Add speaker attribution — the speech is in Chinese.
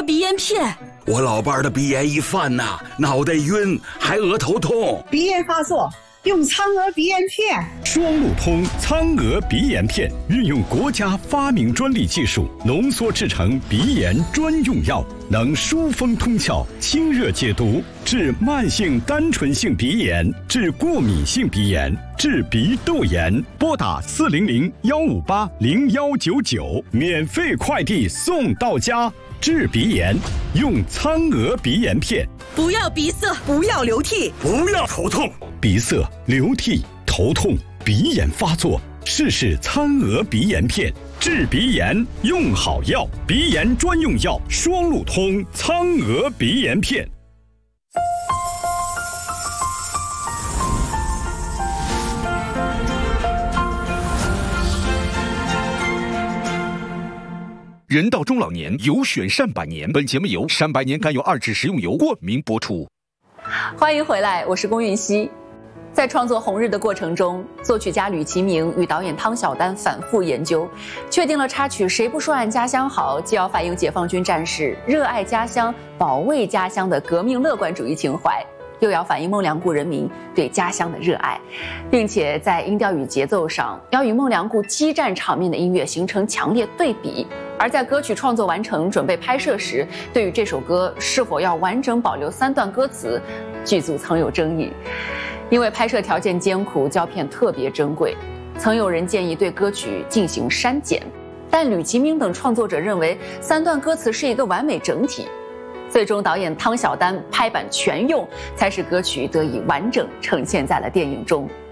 Speaker 1: 鼻炎片。
Speaker 2: 我老伴儿的鼻炎一犯呐，脑袋晕，还额头痛。
Speaker 3: 鼻炎发作，用苍娥鼻炎片。
Speaker 4: 双路通苍娥鼻炎片，运用国家发明专利技术浓缩制成鼻炎专用药，能疏风通窍、清热解毒，治慢性单纯性鼻炎，治过敏性鼻炎，治鼻窦炎。拨打400-158-0199，免费快递送到家。治鼻炎用苍娥鼻炎片。
Speaker 1: 不要鼻塞，
Speaker 3: 不要流涕，
Speaker 2: 不要头痛。
Speaker 4: 鼻塞、流涕、头痛、鼻炎发作，试苍娥鼻炎片，治鼻炎用好药，鼻炎专用药双路通苍娥鼻炎片。
Speaker 5: 人到中老年，有选善百年。本节目由善百年甘油2酯食用油冠名播出。
Speaker 6: 欢迎回来，我是龚韵希。在创作《红日》的过程中，作曲家吕其明与导演汤晓丹反复研究，确定了插曲《谁不说俺家乡好》既要反映解放军战士热爱家乡、保卫家乡的革命乐观主义情怀，又要反映孟良崮人民对家乡的热爱，并且在音调与节奏上要与孟良崮激战场面的音乐形成强烈对比。而在歌曲创作完成、准备拍摄时，对于这首歌是否要完整保留3段歌词，剧组曾有争议。因为拍摄条件艰苦，胶片特别珍贵，曾有人建议对歌曲进行删减，但吕其明等创作者认为3段歌词是一个完美整体。最终导演汤晓丹拍板全用，才使歌曲得以完整呈现在了电影中。